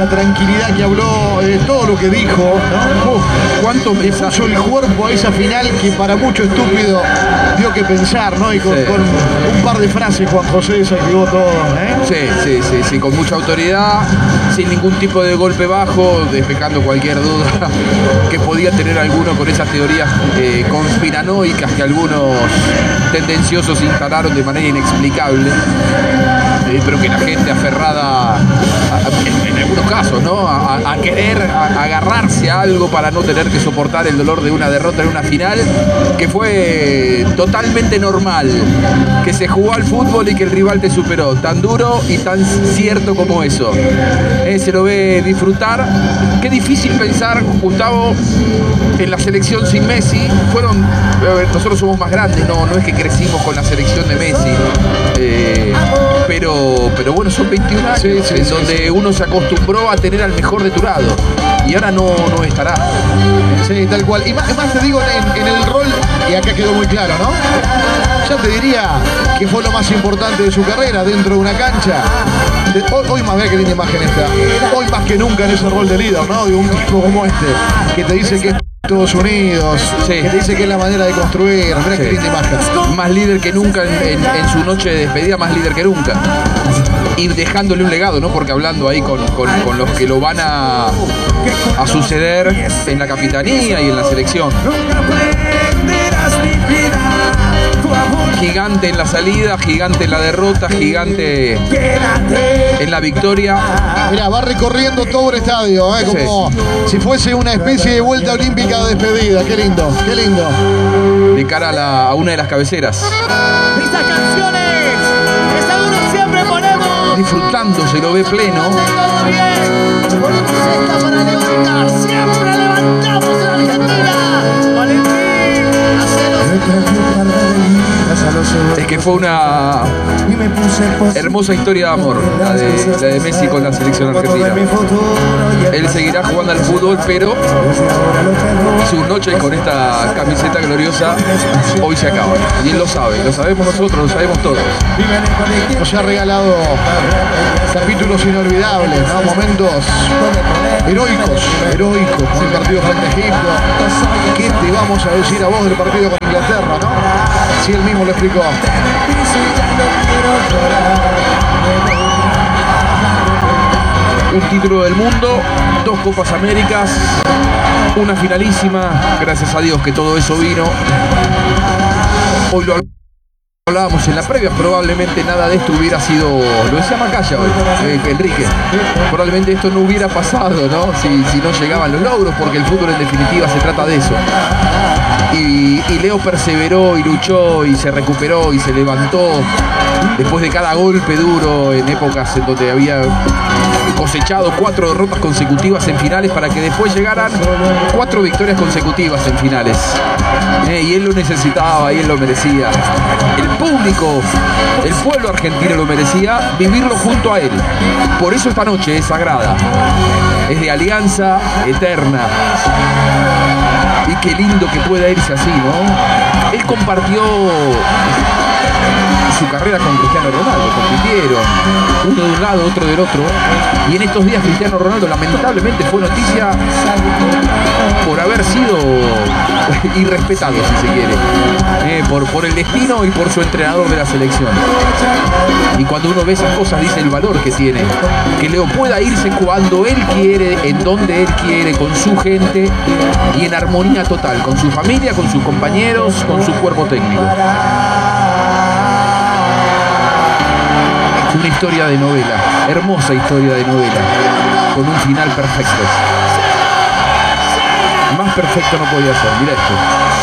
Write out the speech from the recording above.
la tranquilidad que habló, todo lo que dijo, ¿no? Cuánto le puso el cuerpo a esa final que para mucho estúpido dio que pensar, ¿no? Y con un par de frases Juan José desactivó todo, Sí, con mucha autoridad, sin ningún tipo de golpe bajo, despejando cualquier duda que podía tener alguno con esas teorías conspiranoicas que algunos tendenciosos instalaron de manera inexplicable, pero que la gente aferrada, en algunos casos, ¿no? a querer agarrarse a algo para no tener que soportar el dolor de una derrota en una final, que fue totalmente normal, que se jugó al fútbol y que el rival te superó, tan duro y tan cierto como eso. Se lo ve disfrutar. Qué difícil pensar, Gustavo, en la selección sin Messi. Nosotros somos más grandes, no es que crecimos con la selección de Messi, pero bueno, son 21 años donde uno se acostumbró a tener al mejor de tu lado y ahora no estará. Sí, tal cual. Y más te digo en el rol, y acá quedó muy claro, ¿no? Ya te diría que fue lo más importante de su carrera dentro de una cancha. Hoy más, vea qué linda imagen esta. Hoy más que nunca en ese rol de líder, ¿no? De un tipo como este, que te dice que es Estados Unidos, que te dice que es la manera de construir. Mirá qué linda imagen. Más líder que nunca en su noche de despedida, más líder que nunca. Y dejándole un legado, ¿no? Porque hablando ahí con los que lo van a suceder en la capitanía y en la selección. Gigante en la salida, gigante en la derrota, gigante en la victoria. Mirá, va recorriendo todo el estadio, como si fuese una especie de vuelta olímpica de despedida. Qué lindo, qué lindo. De cara a una de las cabeceras. Esas canciones que seguro siempre ponemos. Disfrutando, se lo ve pleno. Todo bien. Ponemos esta para levantar. Siempre levantamos en Argentina. Valentín, hacelo. Es que fue una hermosa historia de amor, la de Messi con la selección argentina. Él seguirá jugando al fútbol, pero sus noches con esta camiseta gloriosa hoy se acaban. Y él lo sabe, lo sabemos nosotros, lo sabemos todos. Nos ha regalado capítulos inolvidables, ¿no? Momentos heroicos, con el partido frente a Egipto. ¿Qué te vamos a decir a vos del partido con Inglaterra, no? Si él mismo lo explicó. Un título del mundo, 2 Copas Américas, una finalísima, gracias a Dios que todo eso vino. Hoy lo hablábamos en la previa, probablemente nada de esto hubiera sido, lo decía Macaya hoy, Enrique, probablemente esto no hubiera pasado, ¿no? Si no llegaban los logros, porque el fútbol en definitiva se trata de eso. Y Leo perseveró y luchó y se recuperó y se levantó después de cada golpe duro en épocas en donde había cosechado 4 derrotas consecutivas en finales para que después llegaran 4 victorias consecutivas en finales. Y él lo necesitaba y él lo merecía. El público, el pueblo argentino lo merecía, vivirlo junto a él. Por eso esta noche es sagrada. Es de alianza eterna. Y qué lindo que pueda irse así, ¿no? Él compartió su carrera con Cristiano Ronaldo, compitieron, uno de un lado, otro del otro, y en estos días Cristiano Ronaldo lamentablemente fue noticia por haber sido irrespetado, si se quiere, por el destino y por su entrenador de la selección. Y cuando uno ve esas cosas dice el valor que tiene, que Leo pueda irse cuando él quiere, en donde él quiere, con su gente y en armonía total, con su familia, con sus compañeros, con su cuerpo técnico. Una historia de novela, hermosa historia de novela, con un final perfecto. Más perfecto no podía ser, mira esto.